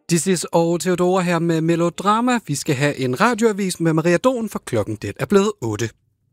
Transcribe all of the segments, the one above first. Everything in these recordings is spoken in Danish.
This is og Theodora her med Melodrama. Vi skal have en radioavis med Maria Don, for klokken det er blevet 8.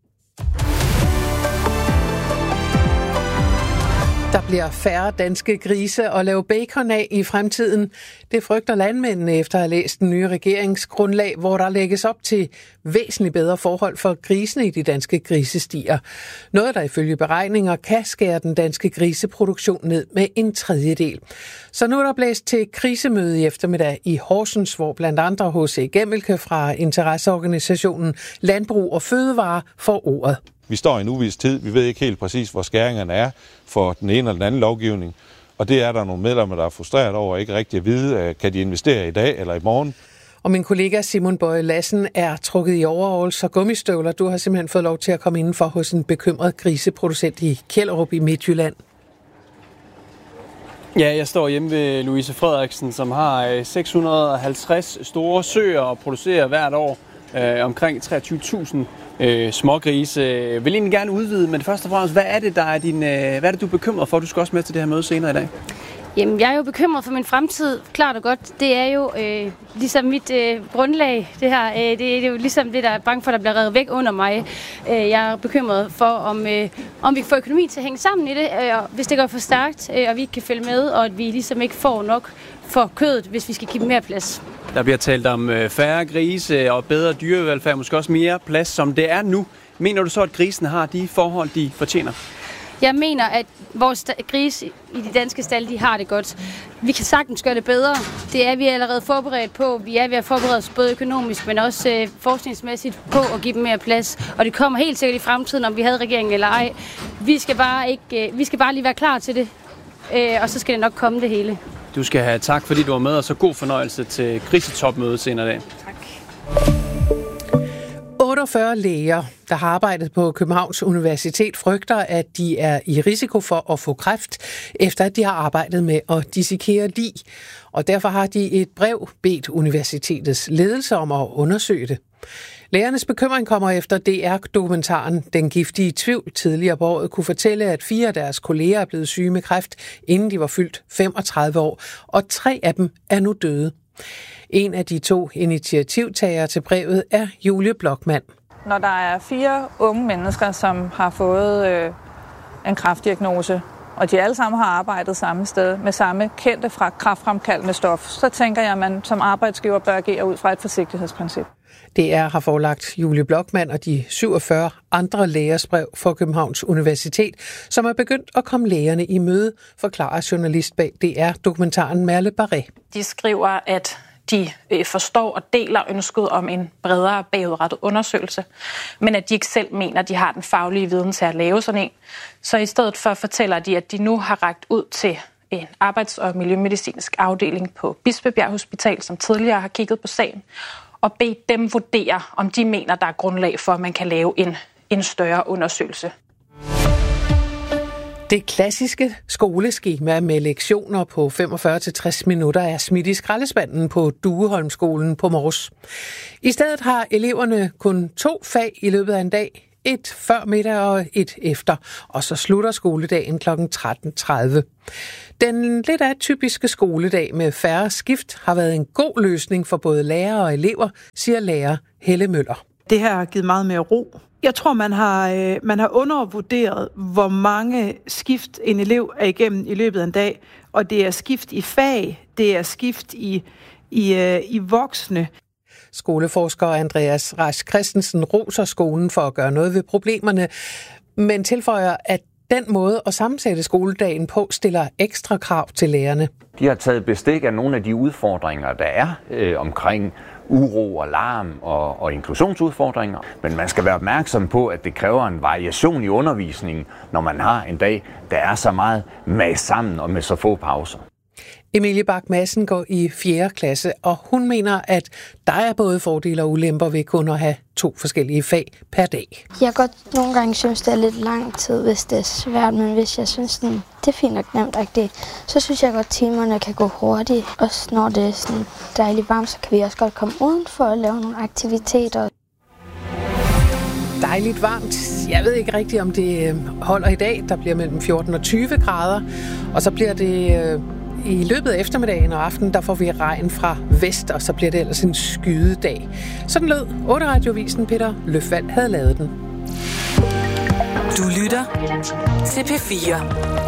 Der bliver færre danske grise at lave bacon af i fremtiden. Det frygter landmændene efter at have læst den nye regeringsgrundlag, hvor der lægges op til væsentligt bedre forhold for grisene i de danske grisestier. Noget, der ifølge beregninger kan skære den danske griseproduktion ned med 1/3. Så nu er der blæst til krisemøde i eftermiddag i Horsens, hvor blandt andre H.C. Gemmelke fra interesseorganisationen Landbrug og Fødevare får ordet. Vi står i en uvis tid. Vi ved ikke helt præcis, hvor skæringerne er for den ene eller den anden lovgivning. Og det er der nogle medlemmer, der er frustreret over ikke rigtig at vide, kan de investere i dag eller i morgen. Og min kollega Simon Bøje Lassen er trukket i overalls og gummistøvler. Du har simpelthen fået lov til at komme indenfor hos en bekymret griseproducent i Kjellerup i Midtjylland. Ja, jeg står hjemme ved Louise Frederiksen, som har 650 store søer og producerer hvert år omkring 23.000 smågrise. Jeg vil egentlig gerne udvide, men først og fremmest, hvad er det, du er bekymret for? Du skal også med til det her møde senere i dag. Jamen, jeg er jo bekymret for min fremtid, klart og godt. Det er jo ligesom mit grundlag, det her. Det er jo ligesom det, der er bange for, der bliver revet væk under mig. Jeg er bekymret for, om vi kan få økonomi til at hænge sammen i det, og hvis det går for stærkt, og vi ikke kan følge med, og at vi ligesom ikke får nok for kødet, hvis vi skal give dem mere plads. Der bliver talt om færre grise og bedre dyrevelfærd, måske også mere plads, som det er nu. Mener du så, at grisene har de forhold, de fortjener? Jeg mener, at vores grise i de danske stalde, de har det godt. Vi kan sagtens gøre det bedre. Det er vi allerede forberedt på. Vi er ved at forberede os både økonomisk, men også forskningsmæssigt på at give dem mere plads. Og det kommer helt sikkert i fremtiden, om vi havde regeringen eller ej. Vi skal bare lige være klar til det, og så skal det nok komme det hele. Du skal have tak, fordi du var med, og så god fornøjelse til grisetopmødet senere i dag. Tak. 48 læger, der har arbejdet på Københavns Universitet, frygter, at de er i risiko for at få kræft, efter at de har arbejdet med at dissekere lig. Og derfor har de et brev bedt universitetets ledelse om at undersøge det. Lægernes bekymring kommer efter DR-dokumentaren Den giftige tvivl tidligere på året kunne fortælle, at 4 af deres kolleger er blevet syge med kræft, inden de var fyldt 35 år, og 3 af dem er nu døde. En af de 2 initiativtagere til brevet er Julie Blokman. Når der er 4 unge mennesker, som har fået en kræftdiagnose, og de alle sammen har arbejdet samme sted med samme kendte fra kræftfremkaldende stof, så tænker jeg, at man som arbejdsgiver bør agere ud fra et forsigtighedsprincip. DR har forelagt Julie Blokman og de 47 andre lægers brev for Københavns Universitet, som er begyndt at komme lægerne i møde, forklarer journalist bag DR-dokumentaren Merle Barret. De skriver, at de forstår og deler ønsket om en bredere bagudrettet undersøgelse, men at de ikke selv mener, at de har den faglige viden til at lave sådan en. Så i stedet for fortæller de, at de nu har rakt ud til en arbejds- og miljømedicinsk afdeling på Bispebjerg Hospital, som tidligere har kigget på sagen, og bedt dem vurdere, om de mener, der er grundlag for, at man kan lave en større undersøgelse. Det klassiske skoleskema med lektioner på 45-60 minutter er smidt i skraldespanden på Dueholmskolen på Mors. I stedet har eleverne kun 2 fag i løbet af en dag. Et før middag og et efter, og så slutter skoledagen kl. 13.30. Den lidt atypiske skoledag med færre skift har været en god løsning for både lærere og elever, siger lærer Helle Møller. Det her har givet meget mere ro. Jeg tror, man har undervurderet, hvor mange skift en elev er igennem i løbet af en dag, og det er skift i fag, det er skift i voksne. Skoleforsker Andreas Rasch Christensen roser skolen for at gøre noget ved problemerne, men tilføjer, at den måde at sammensætte skoledagen på stiller ekstra krav til lærerne. De har taget bestik af nogle af de udfordringer, der er omkring uro og larm og inklusionsudfordringer. Men man skal være opmærksom på, at det kræver en variation i undervisningen, når man har en dag, der er så meget med sammen og med så få pauser. Emilie Bak Madsen går i 4. klasse, og hun mener, at der er både fordele og ulemper ved kun at have 2 forskellige fag per dag. Jeg godt nogle gange synes, det er lidt lang tid, hvis det er svært, men hvis jeg synes, det er fint og nemt, så synes jeg godt, at timerne kan gå hurtigt. Også når det er sådan dejligt varmt, så kan vi også godt komme udenfor og lave nogle aktiviteter. Dejligt varmt. Jeg ved ikke rigtigt, om det holder i dag. Der bliver mellem 14 og 20 grader, og så bliver det I løbet af eftermiddagen og aftenen, der får vi regn fra vest, og så bliver det ellers en skydedag. Sådan lød 8-radiovisen. Peter Løfvald havde lavet den. Du lytter til P4.